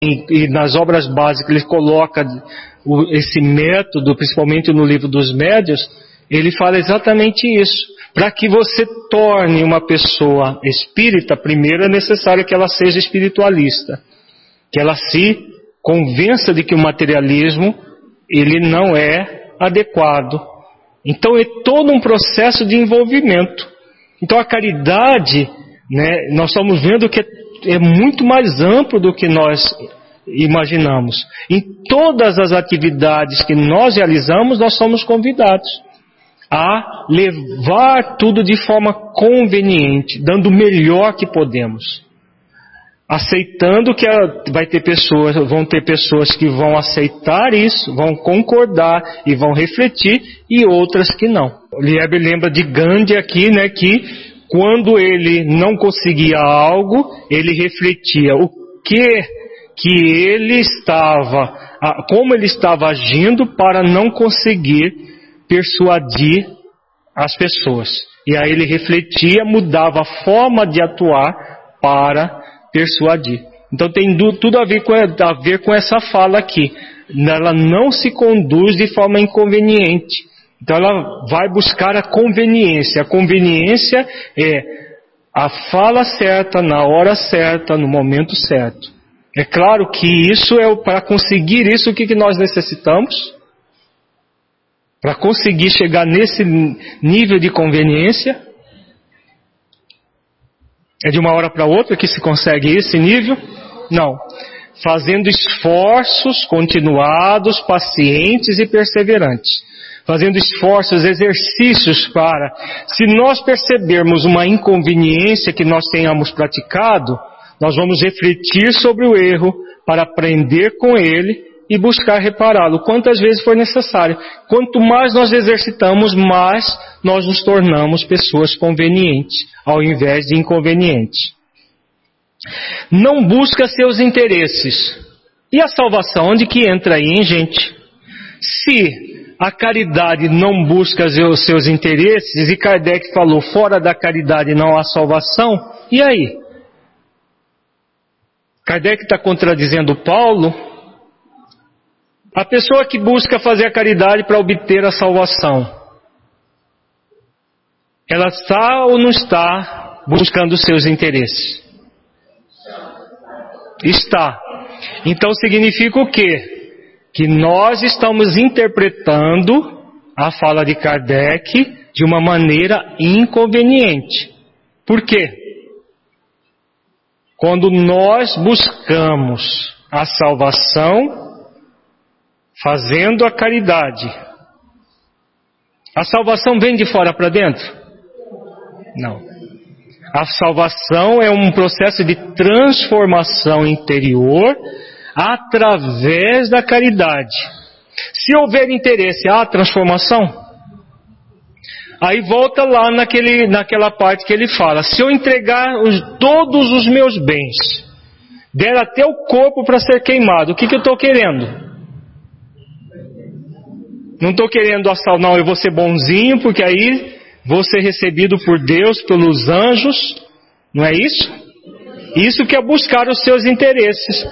e nas obras básicas ele coloca esse método, principalmente no livro dos Médiuns, ele fala exatamente isso. Para que você torne uma pessoa espírita, primeiro é necessário que ela seja espiritualista, que ela se convença de que o materialismo ele não é adequado. Então é todo um processo de envolvimento. Então a caridade, né, nós estamos vendo que é muito mais amplo do que nós imaginamos. Em todas as atividades que nós realizamos, nós somos convidados a levar tudo de forma conveniente, dando o melhor que podemos. Aceitando que vão ter pessoas que vão aceitar isso, vão concordar e vão refletir, e outras que não. O Lieb lembra de Gandhi aqui, né, que quando ele não conseguia algo, ele refletia como ele estava agindo para não conseguir persuadir as pessoas. E aí ele refletia, mudava a forma de atuar para persuadir. Então tem tudo a ver com essa fala aqui. Ela não se conduz de forma inconveniente. Então ela vai buscar a conveniência. A conveniência é a fala certa, na hora certa, no momento certo. É claro que isso para conseguir isso, o que nós necessitamos? Para conseguir chegar nesse nível de conveniência, é de uma hora para outra que se consegue esse nível? Não. Fazendo esforços continuados, pacientes e perseverantes. Fazendo esforços, exercícios para, se nós percebermos uma inconveniência que nós tenhamos praticado, nós vamos refletir sobre o erro para aprender com ele e buscar repará-lo quantas vezes for necessário. Quanto mais nós exercitamos, mais nós nos tornamos pessoas convenientes, ao invés de inconvenientes. Não busca seus interesses. E a salvação, onde que entra aí, hein, gente? Se a caridade não busca os seus interesses, e Kardec falou, fora da caridade não há salvação, e aí? Kardec está contradizendo Paulo. A pessoa que busca fazer a caridade para obter a salvação, ela está ou não está buscando os seus interesses? Está. Então significa o quê? Que nós estamos interpretando a fala de Kardec de uma maneira inconveniente. Por quê? Quando nós buscamos a salvação fazendo a caridade, a salvação vem de fora para dentro? Não. A salvação é um processo de transformação interior através da caridade. Se houver interesse, há transformação? Aí volta lá naquela parte que ele fala, se eu entregar todos os meus bens, der até o corpo para ser queimado, o que eu estou querendo? Não estou querendo não, eu vou ser bonzinho, porque aí vou ser recebido por Deus, pelos anjos, não é isso? Isso que é buscar os seus interesses.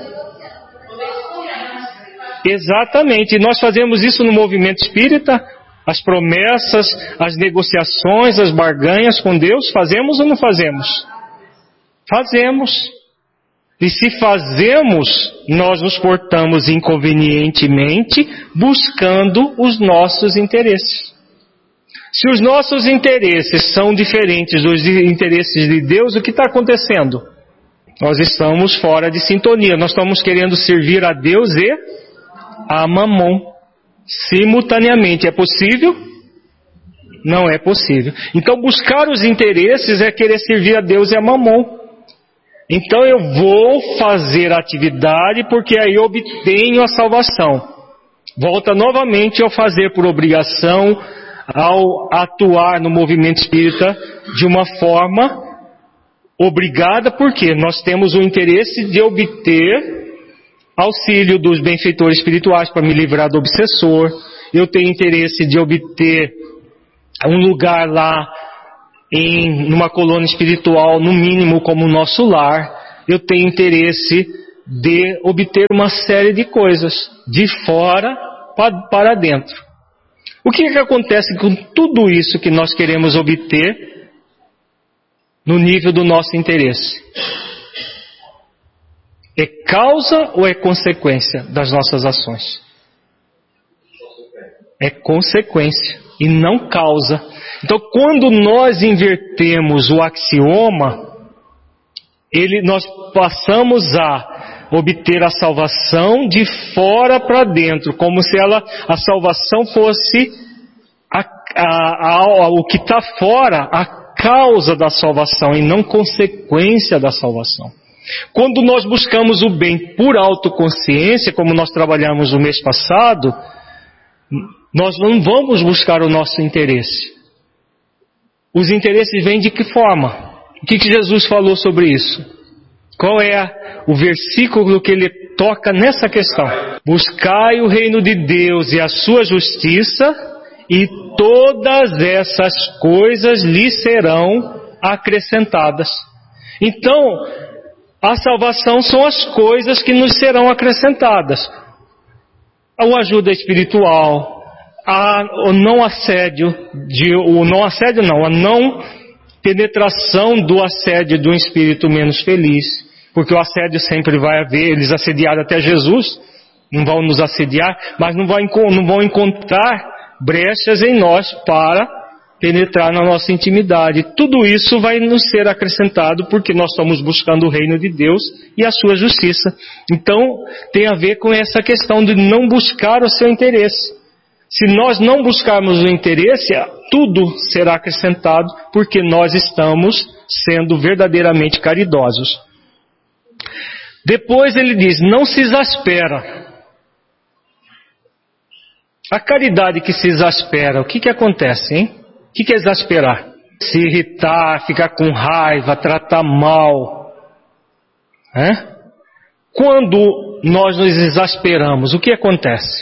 Exatamente, e nós fazemos isso no movimento espírita, as promessas, as negociações, as barganhas com Deus, fazemos ou não fazemos? Fazemos. E se fazemos, nós nos portamos inconvenientemente buscando os nossos interesses. Se os nossos interesses são diferentes dos interesses de Deus, o que está acontecendo? Nós estamos fora de sintonia, nós estamos querendo servir a Deus e a Mamon simultaneamente. É possível? Não é possível. Então buscar os interesses é querer servir a Deus e a Mamon. Então eu vou fazer a atividade porque aí eu obtenho a salvação. Volta novamente ao fazer por obrigação, ao atuar no movimento espírita de uma forma obrigada, porque nós temos o interesse de obter auxílio dos benfeitores espirituais para me livrar do obsessor. Eu tenho interesse de obter um lugar lá numa colônia espiritual, no mínimo como o nosso lar. Eu tenho interesse de obter uma série de coisas, de fora para dentro. O que acontece com tudo isso que nós queremos obter no nível do nosso interesse? É causa ou é consequência das nossas ações? É consequência e não causa. Então, quando nós invertemos o axioma, nós passamos a obter a salvação de fora para dentro, como se a salvação fosse o que está fora, a causa da salvação e não consequência da salvação. Quando nós buscamos o bem por autoconsciência, como nós trabalhamos no mês passado, nós não vamos buscar o nosso interesse. Os interesses vêm de que forma? O que Jesus falou sobre isso? Qual é o versículo que ele toca nessa questão? Buscai o reino de Deus e a sua justiça, e todas essas coisas lhe serão acrescentadas. Então, a salvação são as coisas que nos serão acrescentadas. A ajuda espiritual, o não assédio, a não penetração do assédio de um espírito menos feliz, porque o assédio sempre vai haver. Eles assediaram até Jesus, não vão nos assediar, mas não vão encontrar brechas em nós para penetrar na nossa intimidade. Tudo isso vai nos ser acrescentado porque nós estamos buscando o reino de Deus e a sua justiça. Então, tem a ver com essa questão de não buscar o seu interesse. Se nós não buscarmos o interesse, tudo será acrescentado porque nós estamos sendo verdadeiramente caridosos. Depois ele diz, não se exaspera. A caridade que se exaspera, o que acontece, hein? O que é exasperar? Se irritar, ficar com raiva, tratar mal. Quando nós nos exasperamos, o que acontece?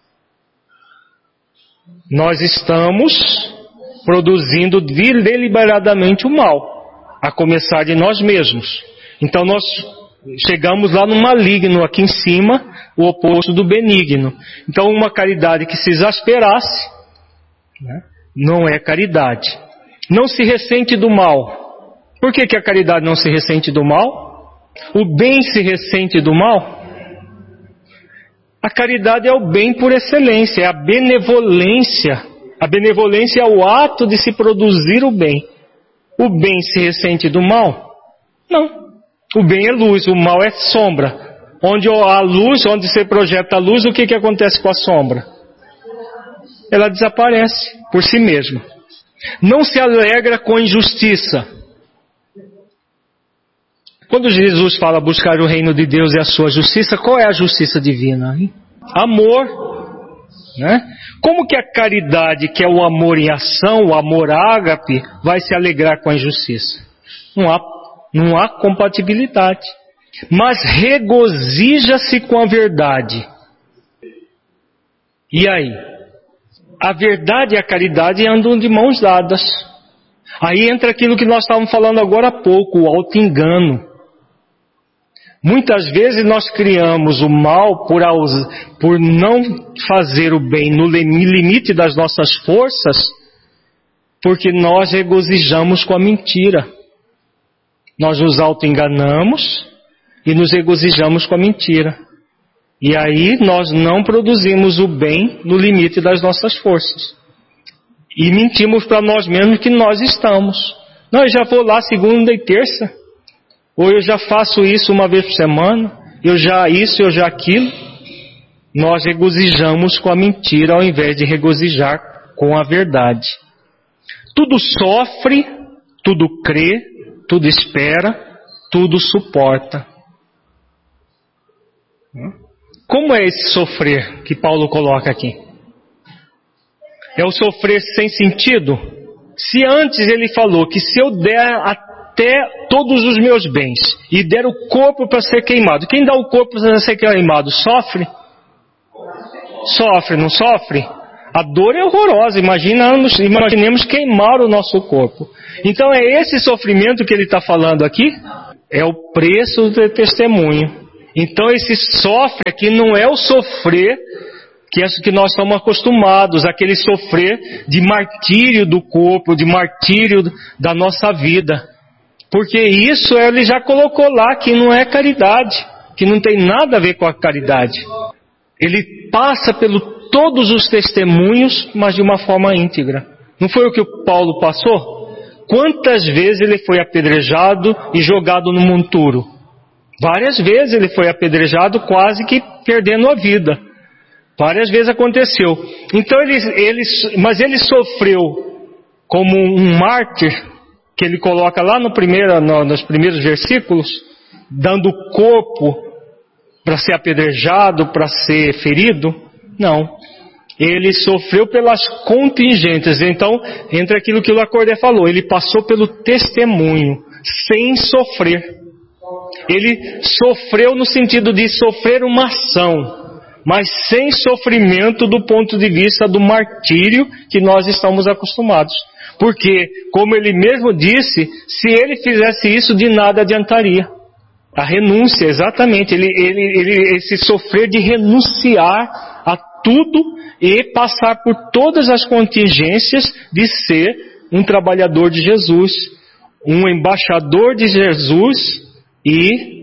Nós estamos produzindo deliberadamente o mal, a começar de nós mesmos. Então nós chegamos lá no maligno, aqui em cima, o oposto do benigno. Então uma caridade que se exasperasse, não é caridade. Não se ressente do mal. Por que a caridade não se ressente do mal? O bem se ressente do mal? A caridade é o bem por excelência, é a benevolência. A benevolência é o ato de se produzir o bem. O bem se ressente do mal? Não. O bem é luz, o mal é sombra. Onde há luz, onde você projeta a luz, o que acontece com a sombra? Ela desaparece por si mesma. Não se alegra com injustiça. Quando Jesus fala buscar o reino de Deus e a sua justiça, qual é a justiça divina? Amor. Como que a caridade, que é o amor em ação, o amor ágape, vai se alegrar com a injustiça? Não há compatibilidade. Mas regozija-se com a verdade. E aí? A verdade e a caridade andam de mãos dadas. Aí entra aquilo que nós estávamos falando agora há pouco, o auto-engano. Muitas vezes nós criamos o mal por não fazer o bem no limite das nossas forças, porque nós regozijamos com a mentira. Nós nos auto-enganamos e nos regozijamos com a mentira. E aí nós não produzimos o bem no limite das nossas forças. E mentimos para nós mesmos que nós estamos. Não, eu já vou lá segunda e terça. Ou eu já faço isso uma vez por semana. Eu já aquilo. Nós regozijamos com a mentira ao invés de regozijar com a verdade. Tudo sofre, tudo crê, tudo espera, tudo suporta. Como é esse sofrer que Paulo coloca aqui? É o sofrer sem sentido? Se antes ele falou que se eu der até todos os meus bens e der o corpo para ser queimado, quem dá o corpo para ser queimado sofre? Sofre, não sofre? A dor é horrorosa, imaginemos queimar o nosso corpo. Então é esse sofrimento que ele está falando aqui? É o preço do testemunho. Então esse sofre aqui não é o sofrer que nós estamos acostumados, aquele sofrer de martírio do corpo, de martírio da nossa vida. Porque isso ele já colocou lá, que não é caridade, que não tem nada a ver com a caridade. Ele passa todos os testemunhos, mas de uma forma íntegra. Não foi o que o Paulo passou? Quantas vezes ele foi apedrejado e jogado no monturo? Várias vezes ele foi apedrejado, quase que perdendo a vida. Várias vezes aconteceu. Então mas ele sofreu como um mártir, que ele coloca lá nos primeiros versículos, dando o corpo para ser apedrejado, para ser ferido. Não. Ele sofreu pelas contingências. Então, entre aquilo que o Lacordaire falou, ele passou pelo testemunho, sem sofrer. Ele sofreu no sentido de sofrer uma ação, mas sem sofrimento do ponto de vista do martírio que nós estamos acostumados. Porque, como ele mesmo disse, se ele fizesse isso, de nada adiantaria. A renúncia, exatamente, esse sofrer de renunciar a tudo e passar por todas as contingências de ser um trabalhador de Jesus, um embaixador de Jesus e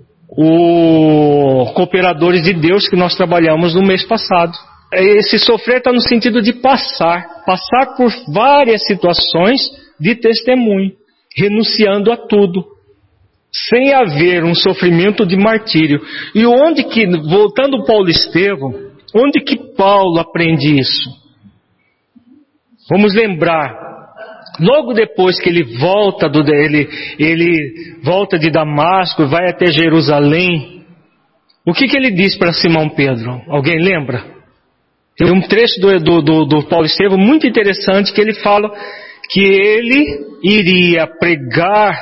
o cooperadores de Deus que nós trabalhamos no mês passado. Esse sofrer está no sentido de passar por várias situações de testemunho, renunciando a tudo, sem haver um sofrimento de martírio. E voltando Paulo Estevão, onde que Paulo aprende isso? Vamos lembrar, logo depois que ele volta de Damasco e vai até Jerusalém, o que ele diz para Simão Pedro? Alguém lembra? Tem um trecho do Paulo Estevão muito interessante, que ele fala que ele iria pregar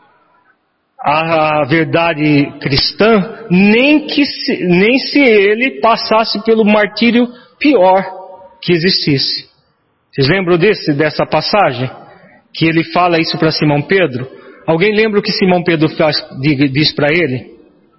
a verdade cristã nem se ele passasse pelo martírio pior que existisse. Vocês lembram dessa passagem? Que ele fala isso para Simão Pedro? Alguém lembra o que Simão Pedro diz para ele?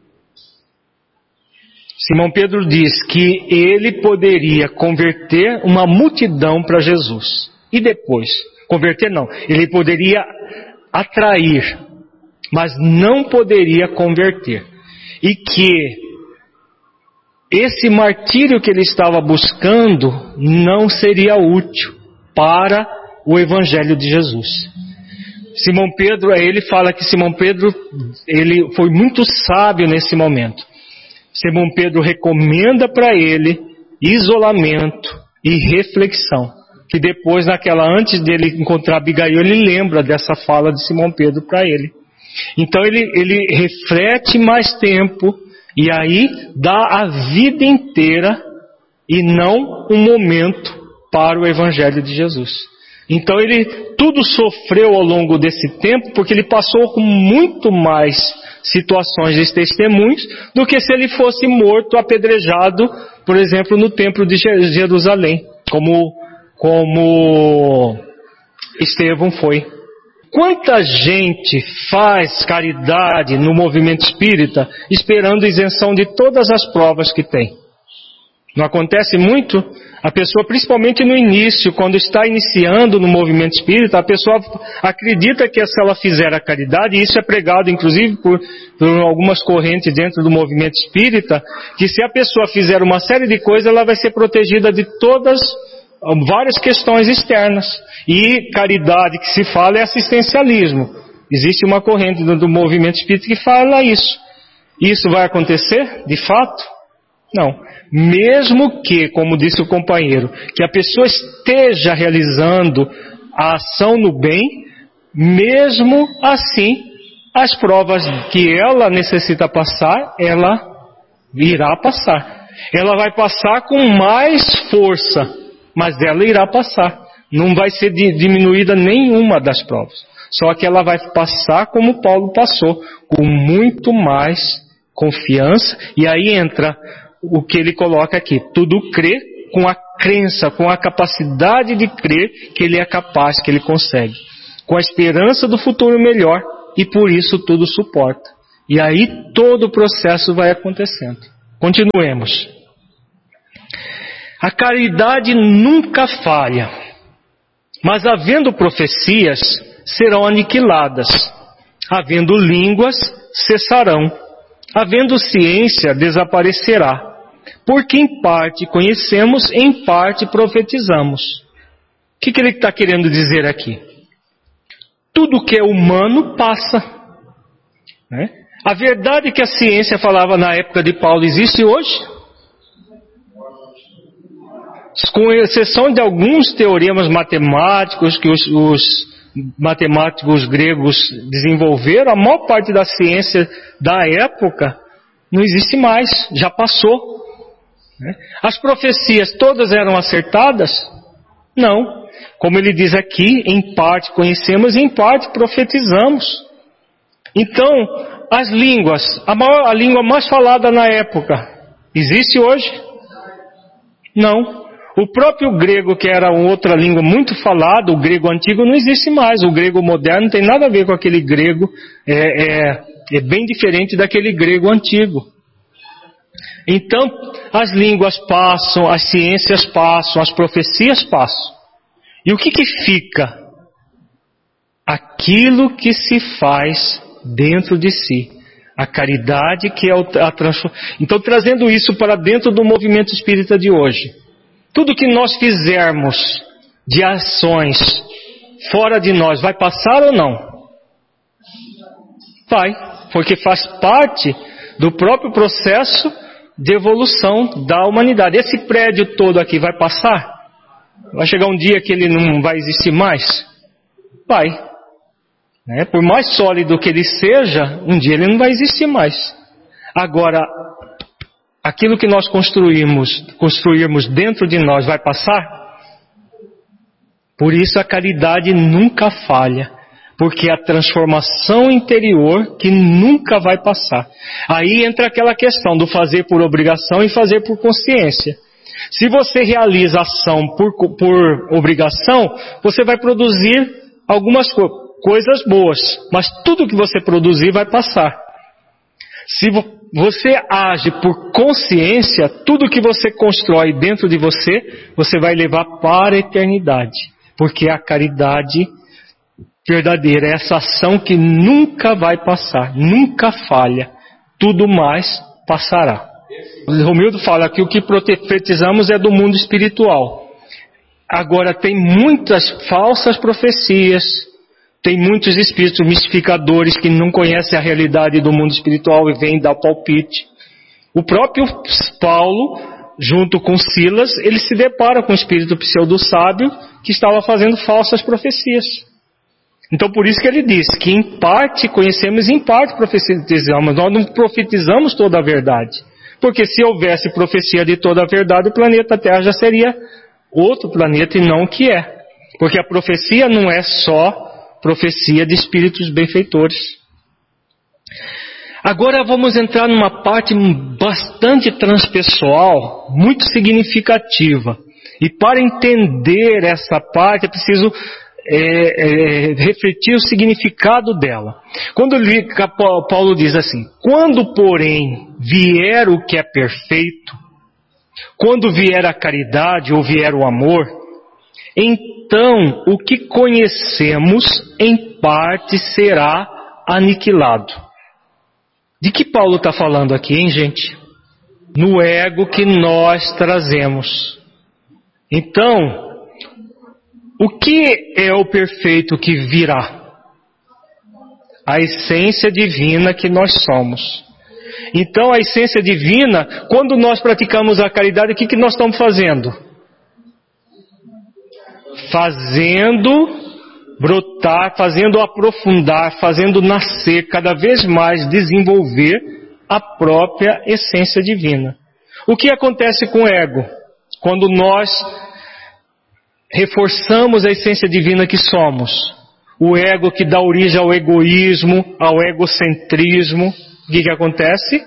Simão Pedro diz que ele poderia converter uma multidão para Jesus. E depois? Converter não. Ele poderia atrair, mas não poderia converter. E que esse martírio que ele estava buscando não seria útil para o Evangelho de Jesus. Simão Pedro, ele fala que Simão Pedro, ele foi muito sábio nesse momento. Simão Pedro recomenda para ele isolamento e reflexão. Que depois, antes dele encontrar Abigail, ele lembra dessa fala de Simão Pedro para ele. Então ele reflete mais tempo e aí dá a vida inteira e não um momento para o Evangelho de Jesus. Então ele tudo sofreu ao longo desse tempo, porque ele passou com muito mais situações de testemunhos do que se ele fosse morto, apedrejado, por exemplo, no templo de Jerusalém, como Estevão foi. Quanta gente faz caridade no movimento espírita esperando isenção de todas as provas que tem? Não acontece muito? A pessoa, principalmente no início, quando está iniciando no movimento espírita, a pessoa acredita que se ela fizer a caridade, e isso é pregado inclusive por algumas correntes dentro do movimento espírita, que se a pessoa fizer uma série de coisas, ela vai ser protegida de várias questões externas. E caridade que se fala é assistencialismo. Existe uma corrente do movimento espírita que fala isso. Isso vai acontecer, de fato? Não. Mesmo que, como disse o companheiro, que a pessoa esteja realizando a ação no bem, mesmo assim, as provas que ela necessita passar, ela irá passar. Ela vai passar com mais força, mas ela irá passar. Não vai ser diminuída nenhuma das provas. Só que ela vai passar como Paulo passou, com muito mais confiança, e aí entra o que ele coloca aqui, tudo crê com a crença, com a capacidade de crer que ele é capaz, que ele consegue, com a esperança do futuro melhor, e por isso tudo suporta. E aí todo o processo vai acontecendo. Continuemos. A caridade nunca falha, mas havendo profecias, serão aniquiladas. Havendo línguas, cessarão. Havendo ciência, desaparecerá. Porque em parte conhecemos, em parte profetizamos. O que ele está querendo dizer aqui? Tudo que é humano passa. Né? A verdade que a ciência falava na época de Paulo existe hoje? Com exceção de alguns teoremas matemáticos que os matemáticos gregos desenvolveram, a maior parte da ciência da época não existe mais, já passou. As profecias todas eram acertadas? Não. Como ele diz aqui, em parte conhecemos e em parte profetizamos. Então, as línguas, a língua mais falada na época, existe hoje? Não. O próprio grego, que era outra língua muito falada, o grego antigo, não existe mais. O grego moderno não tem nada a ver com aquele grego, é bem diferente daquele grego antigo. Então, as línguas passam, as ciências passam, as profecias passam. E o que fica? Aquilo que se faz dentro de si. A caridade que é a transformação. Então, trazendo isso para dentro do movimento espírita de hoje. Tudo que nós fizermos de ações fora de nós, vai passar ou não? Vai, porque faz parte do próprio processo de evolução da humanidade. Esse prédio todo aqui vai passar? Vai chegar um dia que ele não vai existir mais? Vai. Por mais sólido que ele seja, um dia ele não vai existir mais. Agora, aquilo que nós construirmos dentro de nós vai passar? Por isso a caridade nunca falha. Porque é a transformação interior que nunca vai passar. Aí entra aquela questão do fazer por obrigação e fazer por consciência. Se você realiza ação por obrigação, você vai produzir algumas coisas boas. Mas tudo que você produzir vai passar. Se você age por consciência, tudo que você constrói dentro de você, você vai levar para a eternidade. Porque a caridade verdadeira é essa ação que nunca vai passar, nunca falha. Tudo mais passará. O Romildo fala que o que profetizamos é do mundo espiritual. Agora tem muitas falsas profecias, tem muitos espíritos mistificadores que não conhecem a realidade do mundo espiritual e vêm dar palpite. O próprio Paulo, junto com Silas, ele se depara com o espírito pseudo-sábio que estava fazendo falsas profecias. Então por isso que ele diz que em parte conhecemos e em parte profetizamos. Nós não profetizamos toda a verdade. Porque se houvesse profecia de toda a verdade, o planeta Terra já seria outro planeta e não o que é. Porque a profecia não é só profecia de espíritos benfeitores. Agora vamos entrar numa parte bastante transpessoal, muito significativa. E para entender essa parte é preciso refletir o significado dela. Quando Paulo diz assim: quando porém vier o que é perfeito, quando vier a caridade ou vier o amor, então o que conhecemos em parte será aniquilado. De que Paulo está falando aqui, hein, gente? No ego que nós trazemos. Então, o que é o perfeito que virá? A essência divina que nós somos. Então a essência divina, quando nós praticamos a caridade, o que nós estamos fazendo? Fazendo brotar, fazendo aprofundar, fazendo nascer, cada vez mais desenvolver a própria essência divina. O que acontece com o ego? Quando nós reforçamos a essência divina que somos. O ego que dá origem ao egoísmo, ao egocentrismo. O que acontece?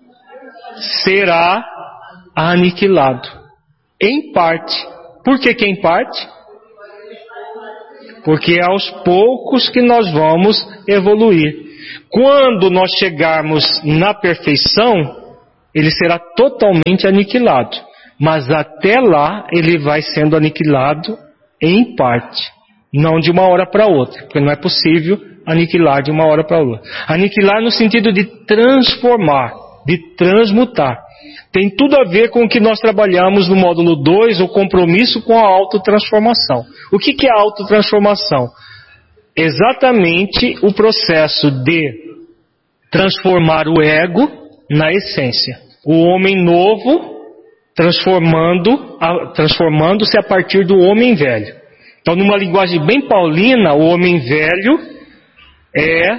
Será aniquilado. Em parte. Por que em parte? Porque é aos poucos que nós vamos evoluir. Quando nós chegarmos na perfeição, ele será totalmente aniquilado. Mas até lá, ele vai sendo aniquilado em parte. Não de uma hora para outra, porque não é possível aniquilar de uma hora para outra. Aniquilar no sentido de transformar, de transmutar. Tem tudo a ver com o que nós trabalhamos no módulo 2, o compromisso com a autotransformação. O que é a autotransformação? Exatamente o processo de transformar o ego na essência. O homem novo transformando-se a partir do homem velho. Então, numa linguagem bem paulina, o homem velho é,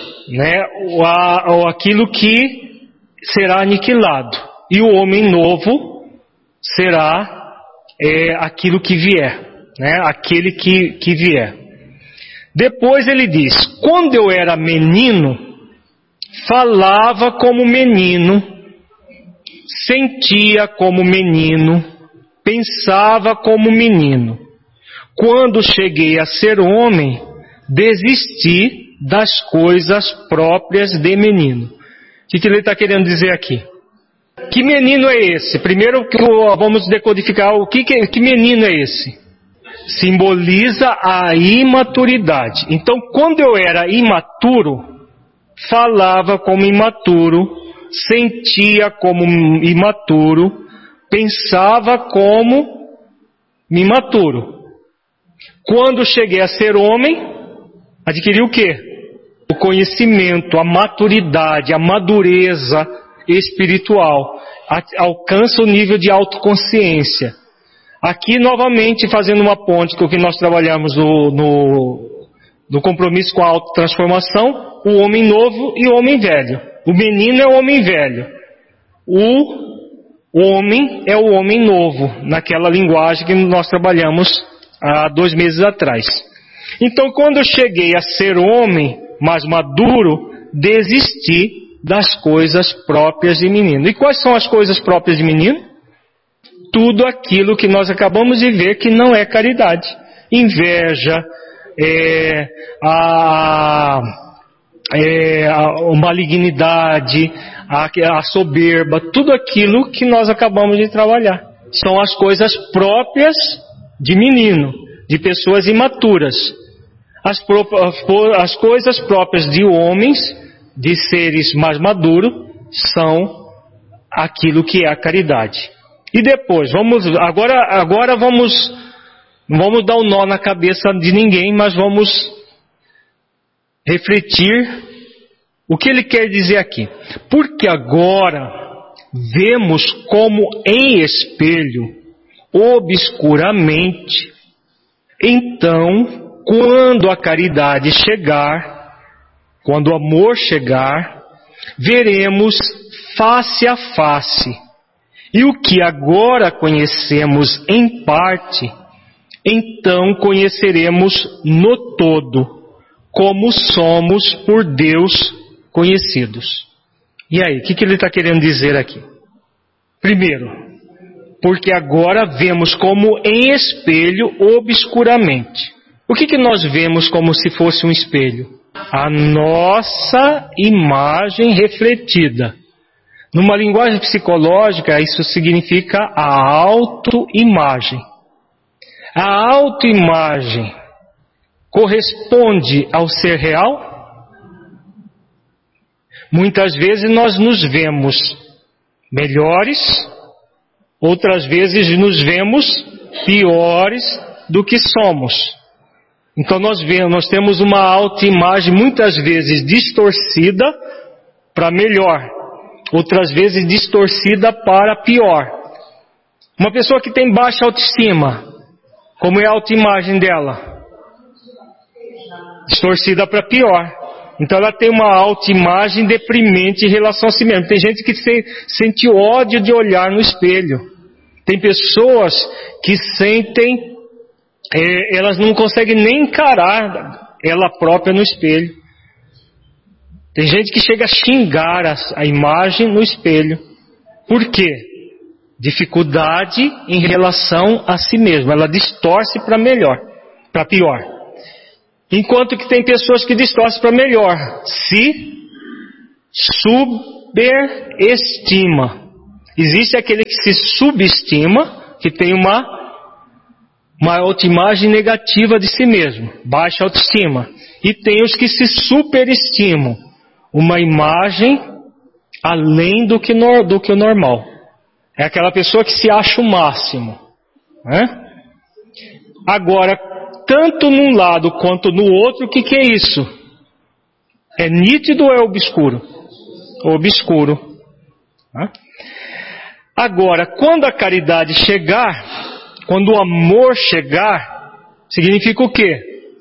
aquilo que será aniquilado. E o homem novo será aquilo que vier, aquele que vier. Depois ele diz, quando eu era menino, falava como menino, sentia como menino, pensava como menino. Quando cheguei a ser homem, desisti das coisas próprias de menino. O que ele está querendo dizer aqui? Que menino é esse? Primeiro vamos decodificar que menino é esse. Simboliza a imaturidade. Então, quando eu era imaturo, falava como imaturo, sentia como imaturo, pensava como imaturo. Quando cheguei a ser homem, adquiri o quê? O conhecimento, a maturidade, a madureza espiritual. Alcança o nível de autoconsciência. Aqui, novamente, fazendo uma ponte com o que nós trabalhamos no compromisso com a autotransformação, o homem novo e o homem velho. O menino é o homem velho. O homem é o homem novo, naquela linguagem que nós trabalhamos há 2 meses atrás. Então, quando eu cheguei a ser homem mais maduro, desisti das coisas próprias de menino. E quais são as coisas próprias de menino? Tudo aquilo que nós acabamos de ver que não é caridade. Inveja, a malignidade, a soberba, tudo aquilo que nós acabamos de trabalhar. São as coisas próprias de menino, de pessoas imaturas. As coisas próprias de homens, de seres mais maduros, são aquilo que é a caridade. E depois, agora vamos, não vamos dar um nó na cabeça de ninguém, mas vamos refletir o que ele quer dizer aqui. Porque agora vemos como em espelho, obscuramente. Então, quando a caridade chegar, quando o amor chegar, veremos face a face. E o que agora conhecemos em parte, então conheceremos no todo, como somos por Deus conhecidos. E aí, o que ele está querendo dizer aqui? Primeiro, porque agora vemos como em espelho obscuramente. O que nós vemos como se fosse um espelho? A nossa imagem refletida. Numa linguagem psicológica, isso significa a autoimagem. A autoimagem corresponde ao ser real? Muitas vezes nós nos vemos melhores, outras vezes nos vemos piores do que somos. Então nós temos uma autoimagem muitas vezes distorcida para melhor, outras vezes distorcida para pior. Uma pessoa que tem baixa autoestima, como é a autoimagem dela? Distorcida para pior. Então ela tem uma autoimagem deprimente em relação a si mesma. Tem gente que sente ódio de olhar no espelho. Tem pessoas que sentem, elas não conseguem nem encarar ela própria no espelho. Tem gente que chega a xingar a imagem no espelho. Por quê? Dificuldade em relação a si mesma. Ela distorce para melhor, para pior. Enquanto que tem pessoas que distorcem para melhor. Se superestima. Existe aquele que se subestima, que tem uma autoimagem negativa de si mesmo, baixa autoestima. E tem os que se superestimam, uma imagem além do que o normal. É aquela pessoa que se acha o máximo, né? Agora, tanto num lado quanto no outro, o que é isso? É nítido ou é obscuro? Obscuro. Né? Agora, quando a caridade chegar, quando o amor chegar, significa o quê?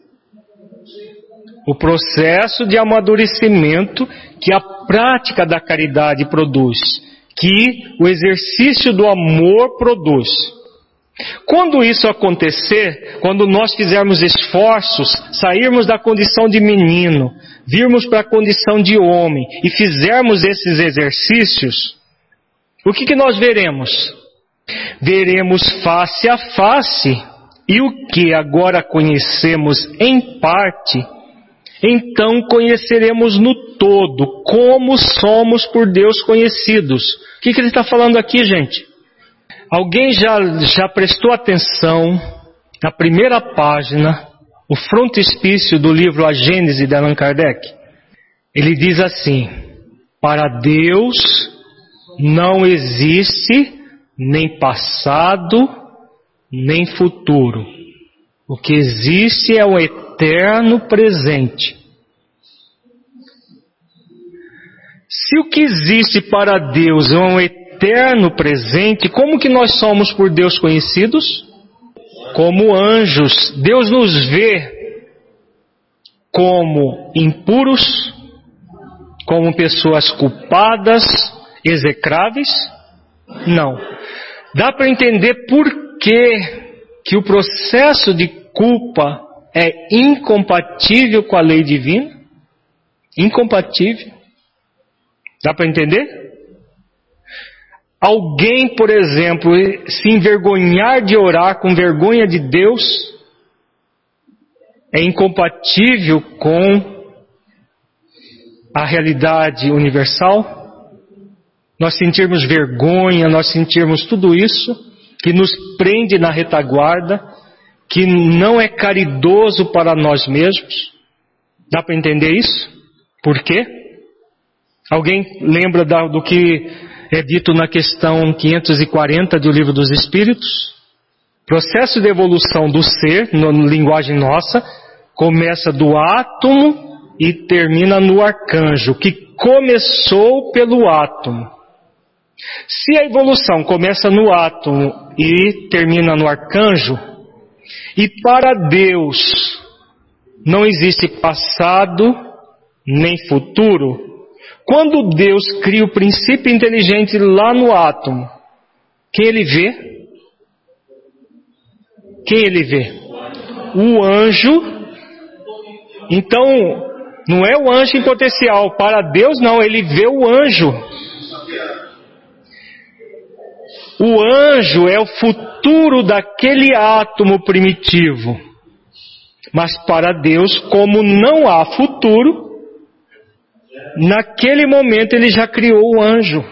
O processo de amadurecimento que a prática da caridade produz, que o exercício do amor produz. Quando isso acontecer, quando nós fizermos esforços, sairmos da condição de menino, virmos para a condição de homem e fizermos esses exercícios, o que nós veremos? Veremos face a face, e o que agora conhecemos em parte, então conheceremos no todo, como somos por Deus conhecidos. O que ele está falando aqui, gente? Alguém já prestou atenção na primeira página, o frontispício do livro A Gênese de Allan Kardec? Ele diz assim: para Deus não existe nem passado, nem futuro. O que existe é o eterno presente. Se o que existe para Deus é um eterno presente, como que nós somos por Deus conhecidos? Como anjos. Deus nos vê como impuros, como pessoas culpadas, execráveis? Não. Dá para entender por que o processo de culpa é incompatível com a lei divina? Incompatível. Dá para entender? Alguém, por exemplo, se envergonhar de orar com vergonha de Deus é incompatível com a realidade universal? Nós sentirmos vergonha, nós sentirmos tudo isso que nos prende na retaguarda, que não é caridoso para nós mesmos. Dá para entender isso? Por quê? Alguém lembra do que é dito na questão 540 do Livro dos Espíritos? Processo de evolução do ser, na linguagem nossa, começa do átomo e termina no arcanjo, que começou pelo átomo. Se a evolução começa no átomo e termina no arcanjo, e para Deus não existe passado nem futuro, quando Deus cria o princípio inteligente lá no átomo, quem ele vê? Quem ele vê? O anjo. Então, não é o anjo em potencial. Para Deus não, ele vê o anjo. O anjo é o futuro daquele átomo primitivo. Mas para Deus, como não há futuro, naquele momento ele já criou o anjo.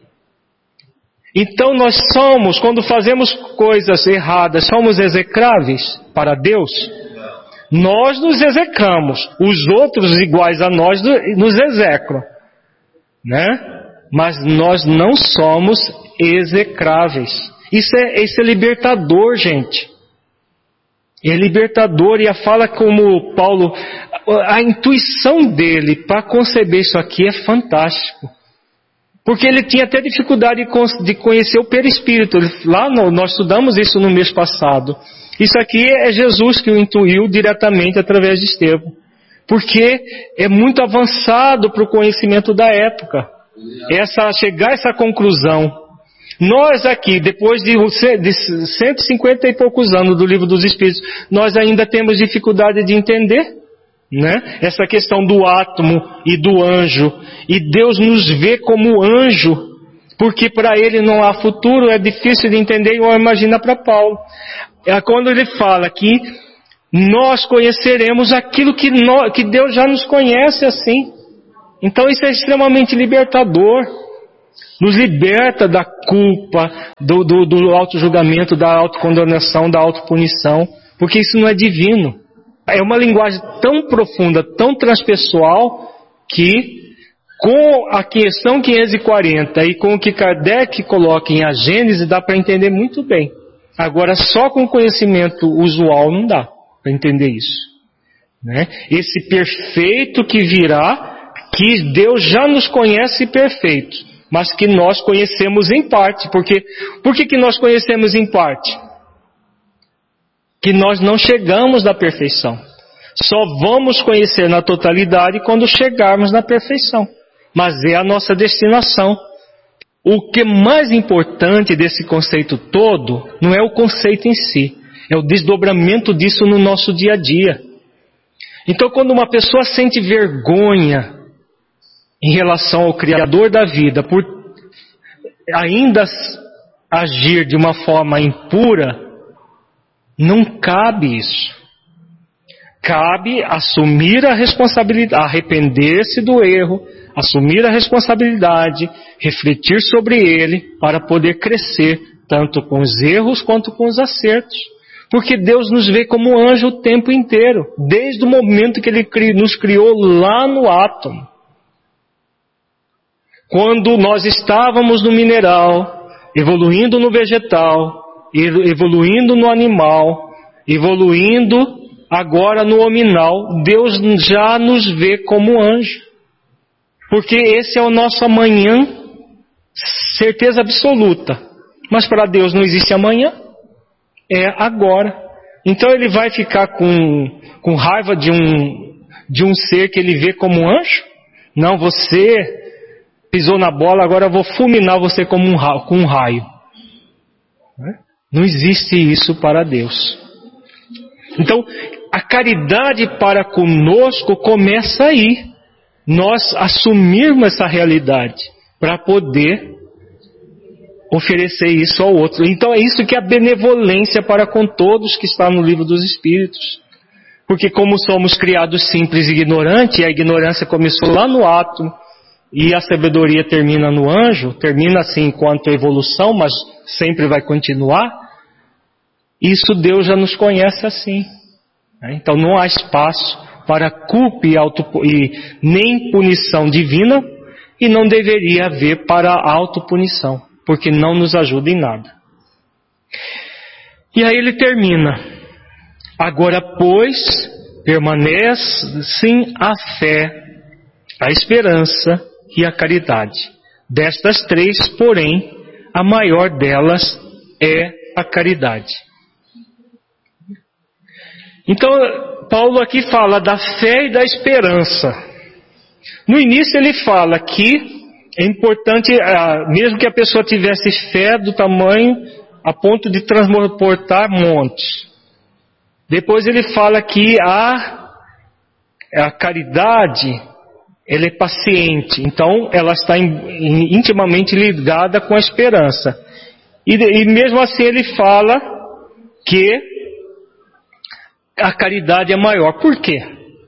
Então nós somos, quando fazemos coisas erradas, somos execráveis para Deus? Nós nos execramos. Os outros iguais a nós nos execram, né? Mas nós não somos execráveis. Isso é libertador, gente. É libertador. E a fala como Paulo, a intuição dele para conceber isso aqui é fantástico. Porque ele tinha até dificuldade de conhecer o perispírito. Nós estudamos isso no mês passado. Isso aqui é Jesus que o intuiu diretamente através de Estevão. Porque é muito avançado para o conhecimento da época. Chegar a essa conclusão. Nós aqui, depois de 150 e poucos anos do Livro dos Espíritos, nós ainda temos dificuldade de entender, né? Essa questão do átomo e do anjo. E Deus nos vê como anjo, porque para ele não há futuro, é difícil de entender, igual imagina para Paulo. É quando ele fala que nós conheceremos aquilo que Deus já nos conhece assim. Então isso é extremamente libertador. Nos liberta da culpa, do auto-julgamento, da autocondenação, da autopunição, porque isso não é divino. É uma linguagem tão profunda, tão transpessoal, que com a questão 540 e com o que Kardec coloca em A Gênese dá para entender muito bem. Agora só com conhecimento usual não dá para entender isso, né? Esse perfeito que virá, que Deus já nos conhece perfeito, mas que nós conhecemos em parte. Por que nós conhecemos em parte? Que nós não chegamos na perfeição. Só vamos conhecer na totalidade quando chegarmos na perfeição. Mas é a nossa destinação. O que é mais importante desse conceito todo não é o conceito em si, é o desdobramento disso no nosso dia a dia. Então, quando uma pessoa sente vergonha em relação ao Criador da vida por ainda agir de uma forma impura, não cabe isso. Cabe assumir a responsabilidade, arrepender-se do erro, assumir a responsabilidade, refletir sobre ele para poder crescer, tanto com os erros quanto com os acertos. Porque Deus nos vê como anjo o tempo inteiro, desde o momento que Ele nos criou lá no átomo. Quando nós estávamos no mineral, evoluindo no vegetal, evoluindo no animal, evoluindo agora no hominal, Deus já nos vê como anjo. Porque esse é o nosso amanhã, certeza absoluta. Mas para Deus não existe amanhã, é agora. Então Ele vai ficar com raiva de um ser que Ele vê como anjo? Não, você pisou na bola, agora eu vou fulminar você com um raio. Não existe isso para Deus. Então, a caridade para conosco começa aí. Nós assumirmos essa realidade para poder oferecer isso ao outro. Então é isso que é a benevolência para com todos que está no Livro dos Espíritos. Porque como somos criados simples e ignorantes, e a ignorância começou lá no átomo, e a sabedoria termina no anjo, termina assim enquanto evolução, mas sempre vai continuar, isso Deus já nos conhece assim. Então não há espaço para culpa e nem punição divina, e não deveria haver para autopunição, porque não nos ajuda em nada. E aí ele termina: agora, pois, permanecem a fé, a esperança e a caridade. Destas três, porém, a maior delas é a caridade. Então, Paulo aqui fala da fé e da esperança. No início ele fala que é importante, mesmo que a pessoa tivesse fé do tamanho a ponto de transportar montes. Depois ele fala que a caridade, ela é paciente, então ela está intimamente ligada com a esperança. E mesmo assim ele fala que a caridade é maior. Por quê?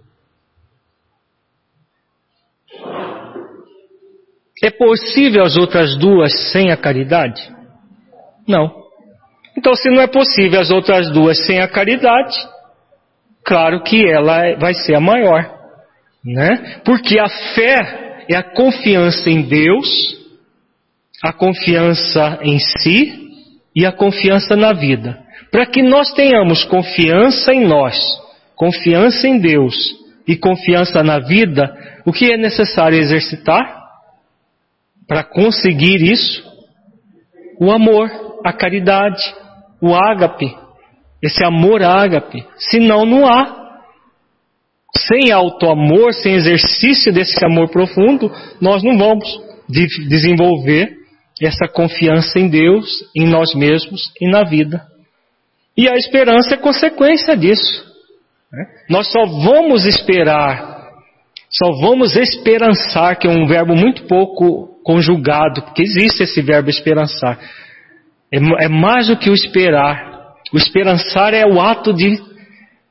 É possível as outras duas sem a caridade? Não. Então, se não é possível as outras duas sem a caridade, claro que ela vai ser a maior, né? Porque a fé é a confiança em Deus, a confiança em si e a confiança na vida. Para que nós tenhamos confiança em nós, confiança em Deus e confiança na vida, o que é necessário exercitar para conseguir isso? O amor, a caridade, o ágape, esse amor ágape. Senão não há. Sem auto-amor, sem exercício desse amor profundo, nós não vamos desenvolver essa confiança em Deus, em nós mesmos e na vida. E a esperança é consequência disso. Nós só vamos esperar, só vamos esperançar, que é um verbo muito pouco conjugado, porque existe esse verbo esperançar. É mais do que o esperar. O esperançar é o ato de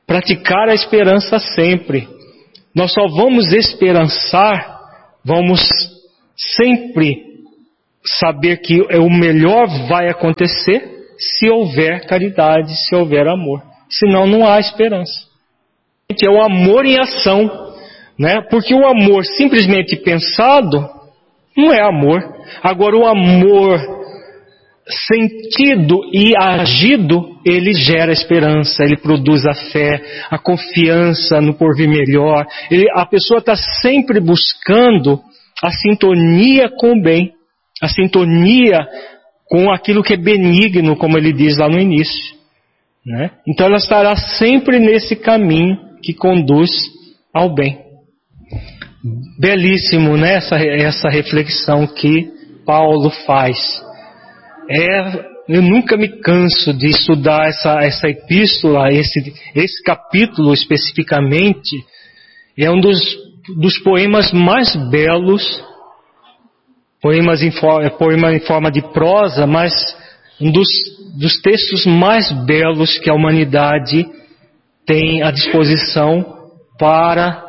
praticar a esperança sempre. Nós só vamos esperançar, vamos sempre saber que o melhor vai acontecer se houver caridade, se houver amor. Senão não há esperança. É o amor em ação, né? Porque o amor simplesmente pensado não é amor. Agora o amor sentido e agido, ele gera esperança, ele produz a fé, a confiança no porvir melhor. A pessoa está sempre buscando a sintonia com o bem, a sintonia com aquilo que é benigno, como ele diz lá no início, né? Então ela estará sempre nesse caminho que conduz ao bem. Belíssimo, né? Essa reflexão que Paulo faz. Eu nunca me canso de estudar essa epístola, esse capítulo especificamente. É um dos poemas mais belos, poema em forma de prosa, mas um dos textos mais belos que a humanidade tem à disposição para